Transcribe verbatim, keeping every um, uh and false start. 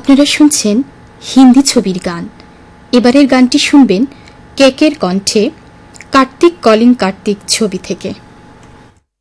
আপনারা শুনছেন হিন্দি ছবির গান। এবারের গানটি শুনবেন কেকের কণ্ঠে কার্তিক কলিং কার্তিক ছবি থেকে।